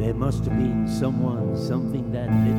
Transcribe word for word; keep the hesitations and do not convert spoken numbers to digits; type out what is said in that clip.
There must have been someone, something that lit